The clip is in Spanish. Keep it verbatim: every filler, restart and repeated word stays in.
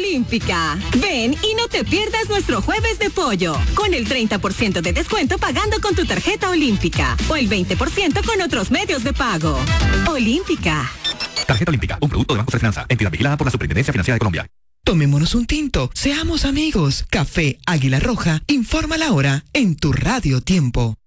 Olímpica. Ven y no te pierdas nuestro jueves de pollo, con el treinta por ciento de descuento pagando con tu tarjeta Olímpica o el veinte por ciento con otros medios de pago. Olímpica. Tarjeta Olímpica, un producto de Banco de Finanza, entidad vigilada por la Superintendencia Financiera de Colombia. Tomémonos un tinto, seamos amigos. Café Águila Roja, informa la hora en tu Radio Tiempo.